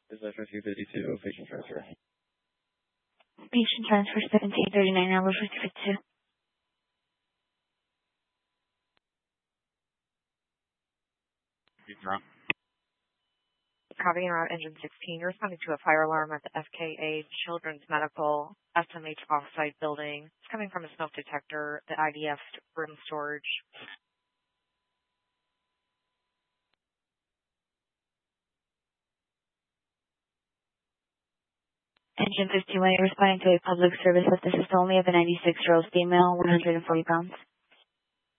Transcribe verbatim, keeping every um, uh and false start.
Possession two fifty-two, patient transfer. Patient transfer seventeen thirty-nine, number fifty-two. Copy and route engine sixteen. You're responding to a fire alarm at the F K A Children's Medical S M H offsite building. It's coming from a smoke detector, the I D F room storage. Engine fifty-one, you're responding to a public service that this is only of a ninety-six-year-old female, one hundred forty pounds.